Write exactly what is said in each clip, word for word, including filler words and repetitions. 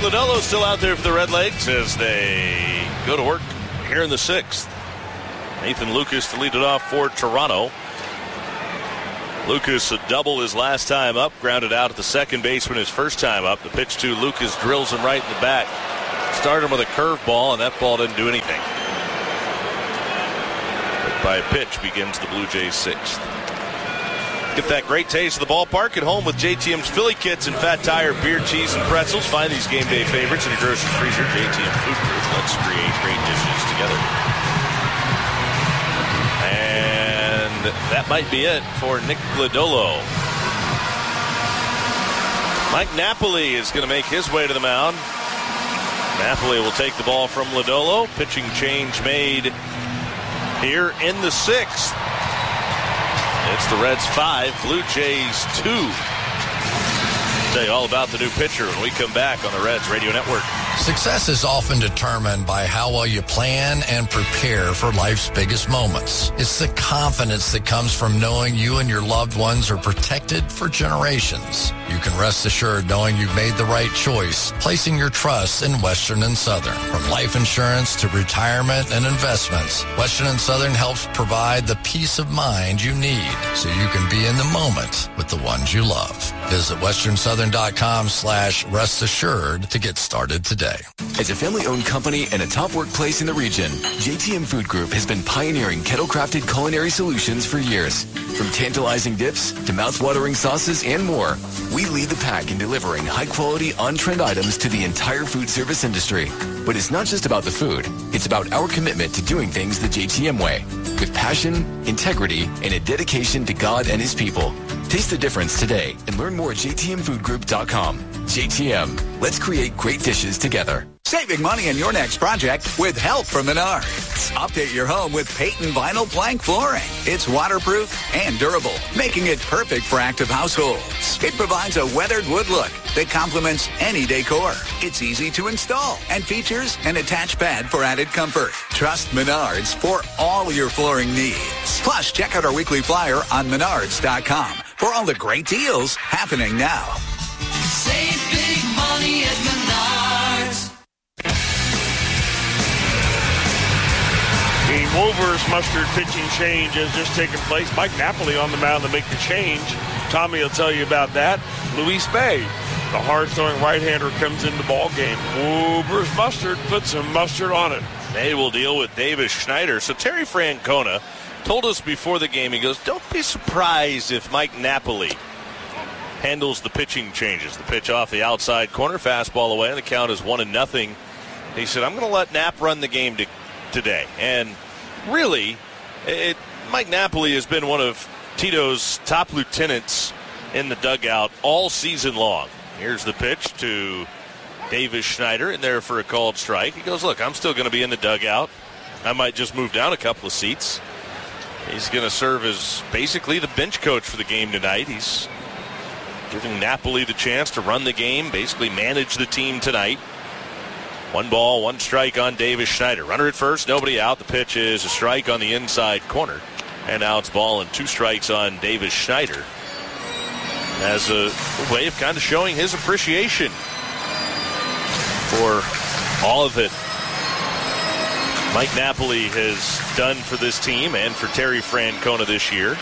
Lodolo still out there for the Redlegs as they go to work here in the sixth. Nathan Lucas to lead it off for Toronto. Lucas a double his last time up, grounded out at the second baseman his first time up. The pitch to Lucas drills him right in the back. Started him with a curveball, and that ball didn't do anything. But by a pitch begins the Blue Jays sixth. Get that great taste of the ballpark at home with J T M's Philly Kits and Fat Tire beer, cheese, and pretzels. Find these game day favorites in your grocery freezer. J T M Food Group. Let's create great dishes together. And that might be it for Nick Lodolo. Mike Napoli is going to make his way to the mound. Napoli will take the ball from Lodolo. Pitching change made here in the sixth. It's the Reds five, Blue Jays two. Tell you all about the new pitcher when we come back on the Reds Radio Network. Success is often determined by how well you plan and prepare for life's biggest moments. It's the confidence that comes from knowing you and your loved ones are protected for generations. You can rest assured knowing you've made the right choice, placing your trust in Western and Southern. From life insurance to retirement and investments, Western and Southern helps provide the peace of mind you need so you can be in the moment with the ones you love. Visit western southern dot com slash rest assured to get started today. As a family-owned company and a top workplace in the region, J T M Food Group has been pioneering kettle-crafted culinary solutions for years. From tantalizing dips to mouth-watering sauces and more, we lead the pack in delivering high-quality, on-trend items to the entire food service industry. But it's not just about the food. It's about our commitment to doing things the J T M way, with passion, integrity, and a dedication to God and His people. Taste the difference today and learn more at j t m food group dot com. J T M, let's create great dishes together. Saving money on your next project with help from Menards. Update your home with Peyton Vinyl Plank Flooring. It's waterproof and durable, making it perfect for active households. It provides a weathered wood look that complements any decor. It's easy to install and features an attached pad for added comfort. Trust Menards for all your flooring needs. Plus, check out our weekly flyer on menards dot com for all the great deals happening now. Save big money at Menards. The Wolvers mustard pitching change has just taken place. Mike Napoli on the mound to make the change. Tommy will tell you about that. Luis May, the hard-throwing right-hander, comes into the ball game. Wolvers mustard puts some mustard on it. May will deal with Davis Schneider. So Terry Francona told us before the game, he goes, don't be surprised if Mike Napoli handles the pitching changes. The pitch off the outside corner, fastball away, and the count is one and nothing. He said, I'm going to let Nap run the game to, today. And really, it, Mike Napoli has been one of Tito's top lieutenants in the dugout all season long. Here's the pitch to Davis Schneider, in there for a called strike. He goes, look, I'm still going to be in the dugout. I might just move down a couple of seats. He's going to serve as basically the bench coach for the game tonight. He's giving Napoli the chance to run the game, basically manage the team tonight. One ball, one strike on Davis Schneider. Runner at first, nobody out. The pitch is a strike on the inside corner. And now it's ball and two strikes on Davis Schneider. As a way of kind of showing his appreciation for all of it Mike Napoli has done for this team and for Terry Francona this year.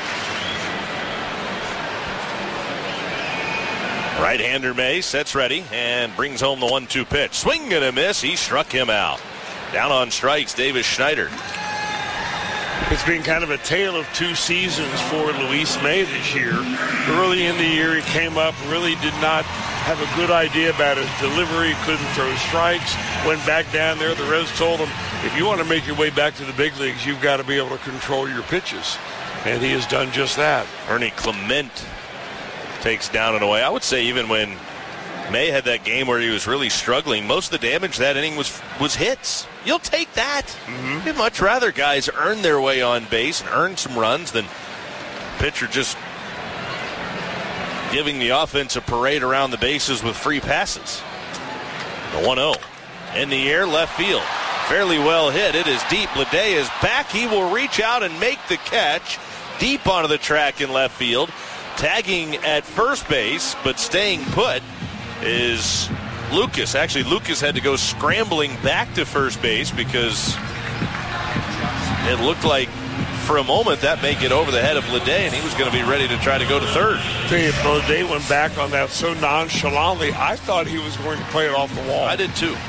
Right-hander May sets ready and brings home the one two pitch. Swing and a miss. He struck him out. Down on strikes, Davis Schneider. It's been kind of a tale of two seasons for Luis May this year. Early in the year, he came up, really did not have a good idea about his delivery, couldn't throw strikes, went back down there. The Reds told him, if you want to make your way back to the big leagues, you've got to be able to control your pitches. And he has done just that. Ernie Clement takes down and away. I would say even when May had that game where he was really struggling, most of the damage that inning was was hits. You'll take that. Mm-hmm. You'd much rather guys earn their way on base and earn some runs than pitcher just giving the offense a parade around the bases with free passes. The one oh. In the air, left field. Fairly well hit. It is deep. Lede is back. He will reach out and make the catch deep onto the track in left field. Tagging at first base, but staying put is Lucas. Actually, Lucas had to go scrambling back to first base because it looked like for a moment that may get over the head of Bleday, and he was going to be ready to try to go to third. Bleday went back on that so nonchalantly. I thought he was going to play it off the wall. I did too.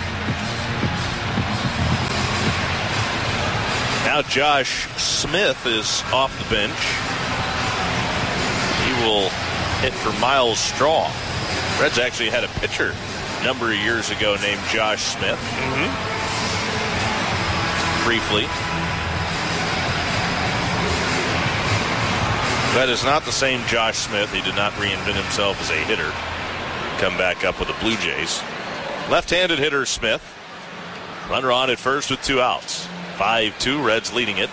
Now Josh Smith is off the bench. He will hit for Miles Straw. Reds actually had a pitcher a number of years ago named Josh Smith. Mm-hmm. Briefly. That is not the same Josh Smith. He did not reinvent himself as a hitter. Come back up with the Blue Jays. Left-handed hitter Smith. Runner on at first with two outs. five two, Reds leading it.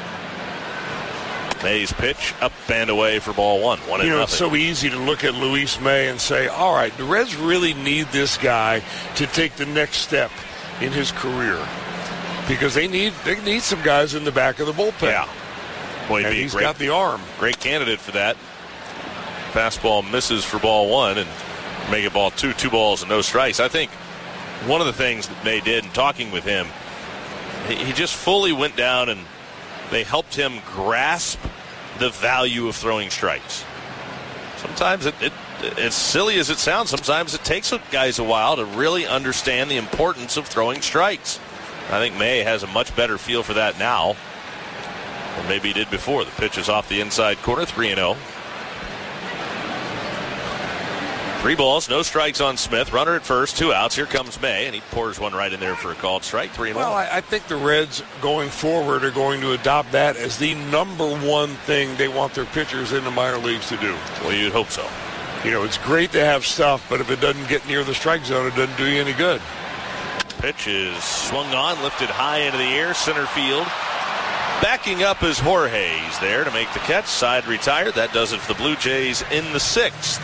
May's pitch up and away for ball one. One and you know, nothing. It's so easy to look at Luis May and say, all right, the Reds really need this guy to take the next step in his career. Because they need they need some guys in the back of the bullpen. Yeah. Boy, and he's great, got the arm. Great candidate for that. Fastball misses for ball one and make it ball two. Two balls and no strikes. I think one of the things that May did in talking with him, he, he just fully went down and they helped him grasp the value of throwing strikes. Sometimes, it, it, as silly as it sounds, sometimes it takes guys a while to really understand the importance of throwing strikes. I think May has a much better feel for that now. Or maybe he did before. The pitch is off the inside corner, three and oh. Three balls, no strikes on Smith. Runner at first, two outs. Here comes May, and he pours one right in there for a called strike, three and one. Well, I, I think the Reds going forward are going to adopt that as the number one thing they want their pitchers in the minor leagues to do. Well, you'd hope so. You know, it's great to have stuff, but if it doesn't get near the strike zone, it doesn't do you any good. Pitch is swung on, lifted high into the air, center field. Backing up is Jorge. He's there to make the catch. Side retired. That does it for the Blue Jays in the sixth.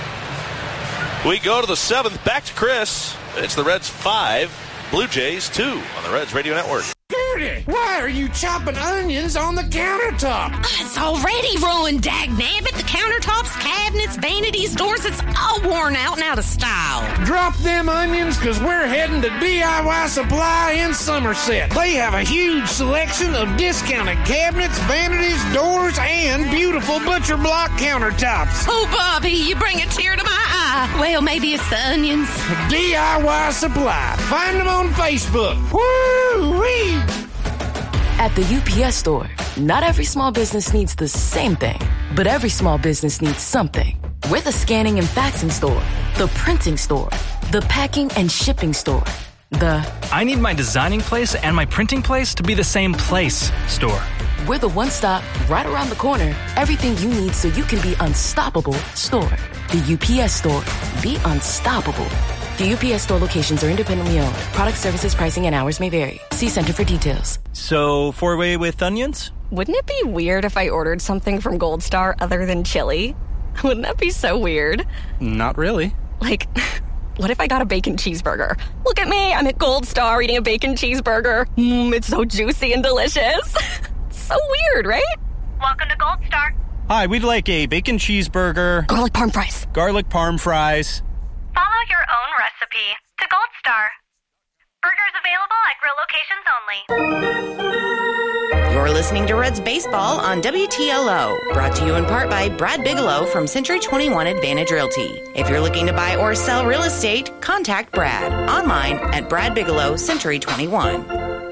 We go to the seventh. Back to Chris. It's the Reds five, Blue Jays two on the Reds Radio Network. Gertie, why are you chopping onions on the countertop? It's already ruined, dagnabbit. The countertops, cabinets, vanities, doors, it's all worn out and out of style. Drop them onions, because we're heading to D I Y Supply in Somerset. They have a huge selection of discounted cabinets, vanities, doors, and beautiful butcher block countertops. Oh, Bobby, you bring a tear to my eye. Well, maybe it's the onions. D I Y Supply. Find them on Facebook. Woo-wee! At the U P S Store, not every small business needs the same thing, but every small business needs something. We're the scanning and faxing store, the printing store, the packing and shipping store, the I need my designing place and my printing place to be the same place store. We're the one-stop, right around the corner, everything you need so you can be unstoppable store. The U P S Store. Be unstoppable. The U P S Store locations are independently owned. Product, services, pricing, and hours may vary. See Center for details. So, four-way with onions? Wouldn't it be weird if I ordered something from Gold Star other than chili? Wouldn't that be so weird? Not really. Like, what if I got a bacon cheeseburger? Look at me, I'm at Gold Star eating a bacon cheeseburger. Mmm, it's so juicy and delicious. It's so weird, right? Welcome to Gold Star. Hi, we'd like a bacon cheeseburger. Garlic parm fries. Garlic parm fries. Follow your own recipe to Gold Star. Burgers available at grill locations only. You're listening to Reds Baseball on W T L O, brought to you in part by Brad Bigelow from Century twenty-one Advantage Realty. If you're looking to buy or sell real estate, contact Brad online at Brad Bigelow Century twenty-one.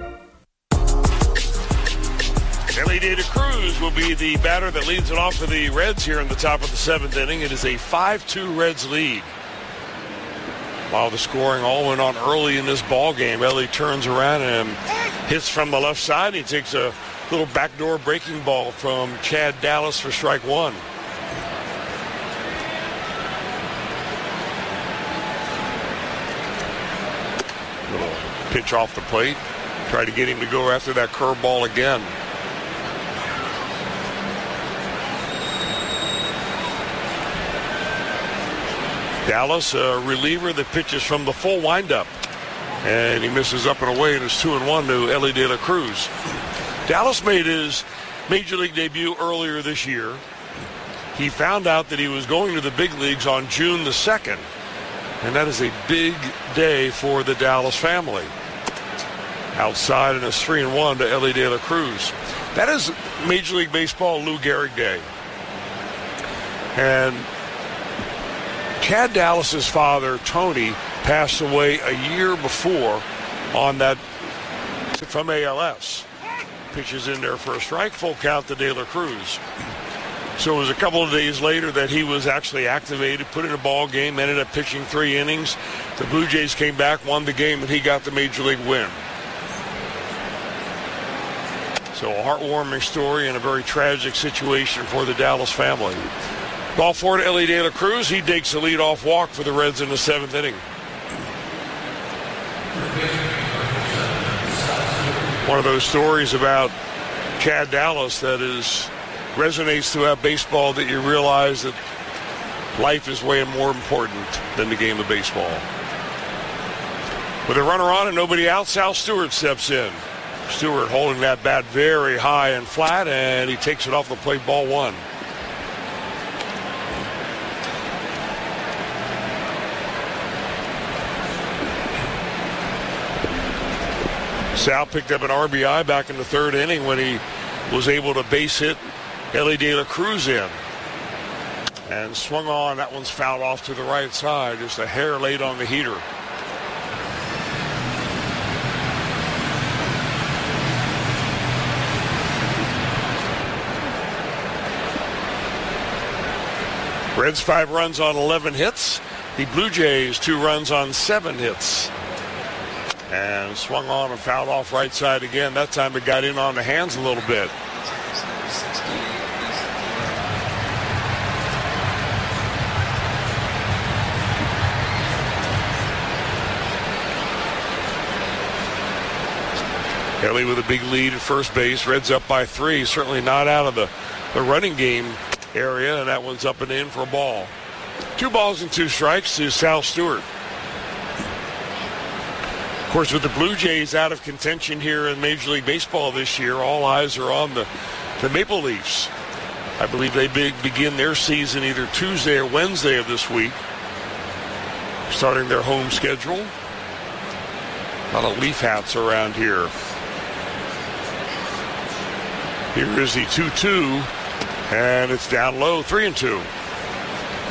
Ellie De La Cruz will be the batter that leads it off for the Reds here in the top of the seventh inning. It is a five two Reds lead. While the scoring all went on early in this ball game, Ellie turns around and hits from the left side. He takes a little backdoor breaking ball from Chad Dallas for strike one. Little pitch off the plate. Try to get him to go after that curveball again. Dallas, a reliever that pitches from the full windup. And he misses up and away, and it's two and one to Ellie De La Cruz. Dallas made his major league debut earlier this year. He found out that he was going to the big leagues on June the second. And that is a big day for the Dallas family. Outside, and it's three and one to Ellie De La Cruz. That is Major League Baseball Lou Gehrig Day. And Chad Dallas's father, Tony, passed away a year before on that from A L S. Pitches in there for a strike, full count to De La Cruz. So it was a couple of days later that he was actually activated, put in a ball game, ended up pitching three innings. The Blue Jays came back, won the game, and he got the Major League win. So a heartwarming story and a very tragic situation for the Dallas family. Ball four to Ellie De La Cruz. He digs a leadoff walk for the Reds in the seventh inning. One of those stories about Chad Dallas that is resonates throughout baseball, that you realize that life is way more important than the game of baseball. With a runner on and nobody out, Sal Stewart steps in. Stewart holding that bat very high and flat, and he takes it off the plate, ball one. Sal picked up an R B I back in the third inning when he was able to base hit Ellie De La Cruz in. And swung on. That one's fouled off to the right side. Just a hair late on the heater. Reds five runs on eleven hits. The Blue Jays two runs on seven hits. And swung on and fouled off right side again. That time it got in on the hands a little bit. Ellie with a big lead at first base. Reds up by three. Certainly not out of the, the running game area. And that one's up and in for a ball. Two balls and two strikes to Sal Stewart. Of course, with the Blue Jays out of contention here in Major League Baseball this year, all eyes are on the, the Maple Leafs. I believe they big, begin their season either Tuesday or Wednesday of this week, starting their home schedule. A lot of Leaf hats around here. Here is the two two, and it's down low, three and two.